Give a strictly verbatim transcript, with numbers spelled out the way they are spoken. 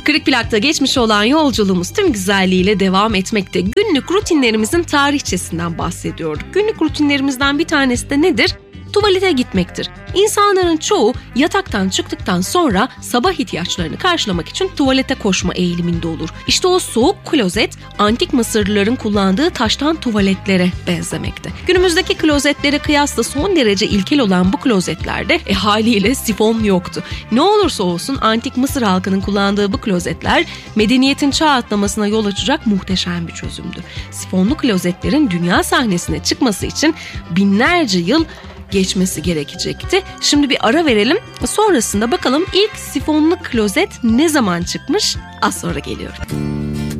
Kırık plakta geçmiş olan yolculuğumuz tüm güzelliğiyle devam etmekte. Günlük rutinlerimizin tarihçesinden bahsediyorduk. Günlük rutinlerimizden bir tanesi de nedir? Tuvalete gitmektir. İnsanların çoğu yataktan çıktıktan sonra sabah ihtiyaçlarını karşılamak için tuvalete koşma eğiliminde olur. İşte o soğuk klozet antik Mısırlıların kullandığı taştan tuvaletlere benzemekte. Günümüzdeki klozetlere kıyasla son derece ilkel olan bu klozetlerde e, haliyle sifon yoktu. Ne olursa olsun antik Mısır halkının kullandığı bu klozetler medeniyetin çağ atlamasına yol açacak muhteşem bir çözümdü. Sifonlu klozetlerin dünya sahnesine çıkması için binlerce yıl geçmesi gerekecekti. Şimdi bir ara verelim. Sonrasında bakalım ilk sifonlu klozet ne zaman çıkmış? Az sonra geliyorum.